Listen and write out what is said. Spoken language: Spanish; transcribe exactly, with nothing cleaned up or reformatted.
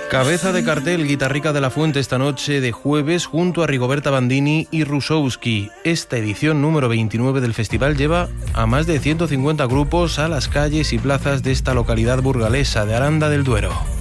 Cabeza de cartel Guitarrica de la Fuente esta noche de jueves junto a Rigoberta Bandini y Rusowski. Esta edición número veintinueve del festival lleva a más de ciento cincuenta grupos a las calles y plazas de esta localidad burgalesa de Aranda del Duero.